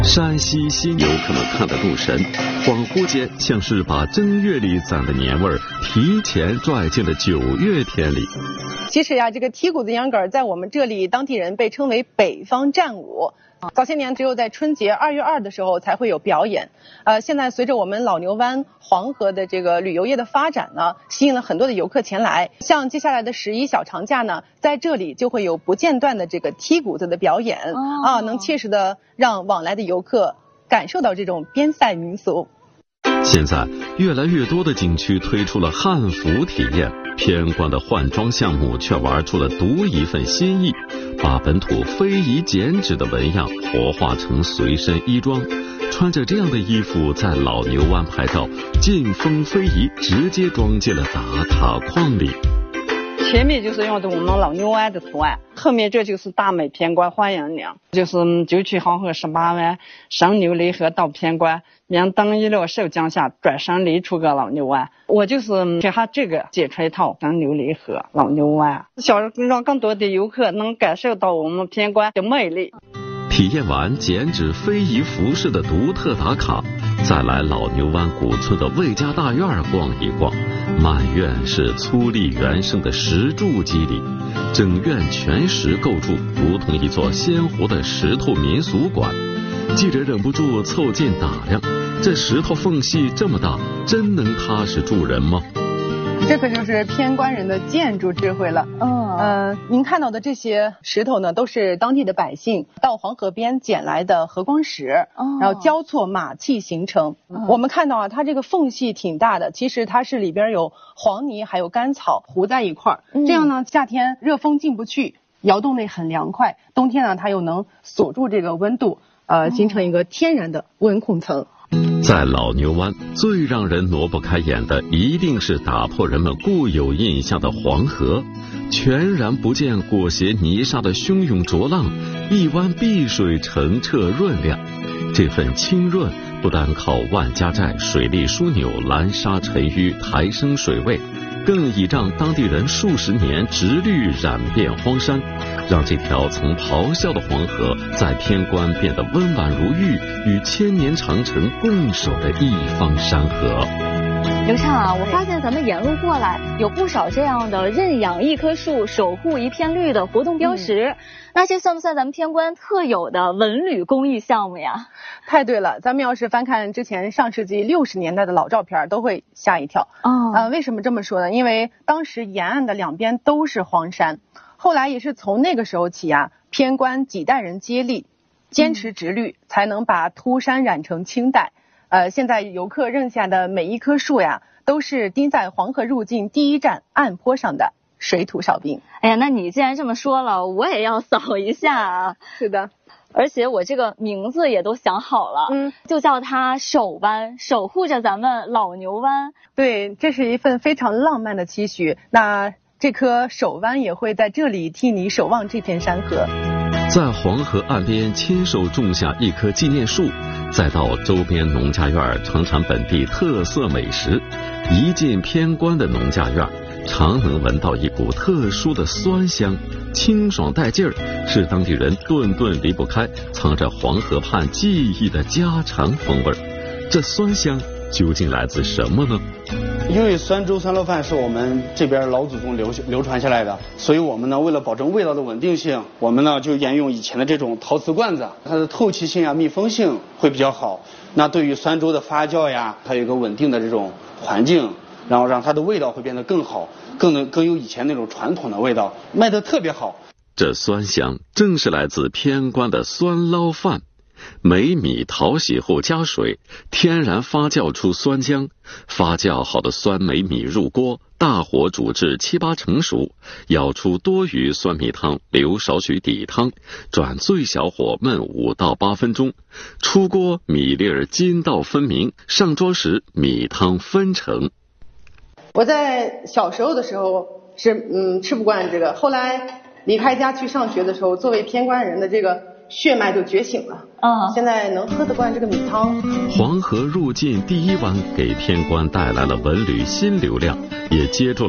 山西新游客们看得入神，恍惚间像是把正月里攒的年味儿提前拽进了9月天里。 其实呀，这个剔谷子秧歌在我们这里当地人被称为北方战舞。早些年只有在春节2月2的时候才会有表演。现在随着我们老牛湾黄河的这个旅游业的发展呢，吸引了很多的游客前来。像接下来的11小长假呢，在这里就会有不间断的这个剔谷子的表演能切实的让往来的游客感受到这种边塞民俗。 现在越来越多的景区推出了汉服体验，偏关的换装项目却玩出了独一份新意，把本土非遗剪纸的纹样活化成随身衣装。穿着这样的衣服在老牛湾拍照，劲风非遗直接装进了打卡框里。 前面就是用的我们老牛湾的图案，后面这就是大美偏关欢迎岭，就是九曲黄河18弯，上牛雷河到偏关，明灯一落受江下，转身离出个老牛湾。我就是给他这个剪出一套上牛雷河老牛湾，想让更多的游客能感受到我们偏关的魅力。 体验完剪纸非遗服饰的独特打卡，再来老牛湾古村的魏家大院逛一逛。满院是粗粝原生的石柱基底，整院全石构筑，如同一座鲜活的石头民俗馆。记者忍不住凑近打量，这石头缝隙这么大，真能踏实住人吗？ 这可就是偏关人的建筑智慧了。您看到的这些石头呢，都是当地的百姓到黄河边捡来的河光石，然后交错码砌形成。我们看到啊，它这个缝隙挺大的，其实它是里边有黄泥还有干草糊在一块儿，这样呢，夏天热风进不去，窑洞内很凉快，冬天呢，它又能锁住这个温度，形成一个天然的温控层。 在老牛湾，最让人挪不开眼的一定是打破人们固有印象的黄河。全然不见裹挟泥沙的汹涌浊浪，一湾碧水澄澈润亮。这份清润不但靠万家寨水利枢纽拦沙沉淤抬升水位，更倚仗当地人数十年植绿染遍荒山，让这条曾咆哮的黄河在偏关变得温婉如玉，与千年长城共守的一方山河。 刘畅啊，我发现咱们沿路过来有不少这样的认养一棵树守护一片绿的活动标识，那这算不算咱们偏关特有的文旅公益项目呀？ 太对了，咱们要是翻看之前上世纪60年代的老照片，都会吓一跳。为什么这么说呢？因为当时沿岸的两边都是荒山，后来也是从那个时候起啊，偏关几代人接力，坚持植绿，才能把秃山染成青黛。现在游客认下的每一棵树呀，都是钉在黄河入境第一站岸坡上的水土哨兵。 哎呀，那你既然这么说了，我也要扫一下啊。 是的， 而且我这个名字也都想好了，就叫它守湾，守护着咱们老牛湾。 对，这是一份非常浪漫的期许。那这棵守湾也会在这里替你守望这片山河。 在黄河岸边亲手种下一棵纪念树，再到周边农家院尝尝本地特色美食，一进偏关的农家院，常能闻到一股特殊的酸香，清爽带劲儿，是当地人顿顿离不开藏着黄河畔记忆的家常风味。这酸香究竟来自什么呢？ 因为酸粥酸捞饭是我们这边老祖宗流传下来的，所以我们呢为了保证味道的稳定性，我们呢就沿用以前的这种陶瓷罐子，它的透气性啊、密封性会比较好。那对于酸粥的发酵呀，它有一个稳定的这种环境，然后让它的味道会变得更好，更有以前那种传统的味道，卖得特别好。 这酸香正是来自偏关的酸捞饭。粂米淘洗后加水，天然发酵出酸浆。发酵好的酸粂米入锅，大火煮至7、8成熟，舀出多余酸米汤，留少许底汤，转最小火焖5到8分钟。出锅米粒儿筋道分明，上桌时米汤分成。 我在小时候的时候是吃不惯这个，后来离开家去上学的时候，作为偏关人的这个血脉就觉醒了。现在能喝得惯这个米汤。 黄河入境第一湾给偏关带来了文旅新流量，也接住了